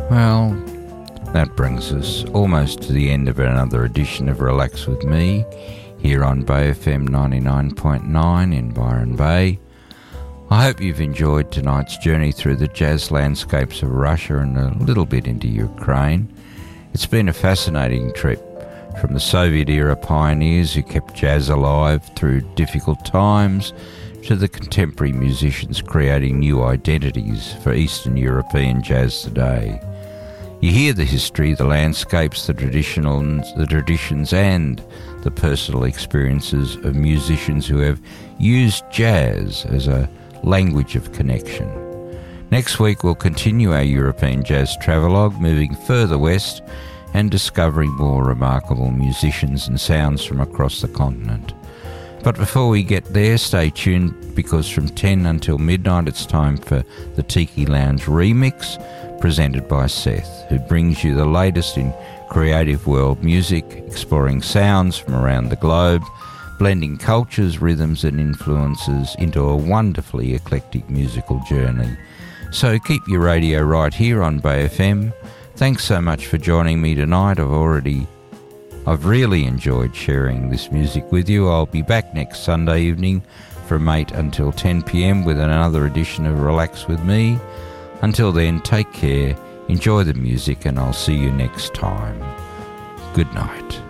Well, that brings us almost to the end of another edition of Relax With Me here on Bay FM 99.9 in Byron Bay. I hope you've enjoyed tonight's journey through the jazz landscapes of Russia and a little bit into Ukraine. It's been a fascinating trip, from the Soviet-era pioneers who kept jazz alive through difficult times to the contemporary musicians creating new identities for Eastern European jazz today. You hear the history, the landscapes, the traditions and the personal experiences of musicians who have used jazz as a language of connection. Next week we'll continue our European jazz travelogue, moving further west and discovering more remarkable musicians and sounds from across the continent. But before we get there, stay tuned, because from 10 until midnight it's time for the Tiki Lounge Remix, presented by Seth, who brings you the latest in creative world music, exploring sounds from around the globe, blending cultures, rhythms and influences into a wonderfully eclectic musical journey. So keep your radio right here on Bay FM. Thanks so much for joining me tonight. I've really enjoyed sharing this music with you. I'll be back next Sunday evening from 8 until 10 p.m. with another edition of Relax With Me. Until then, take care, enjoy the music, and I'll see you next time. Good night.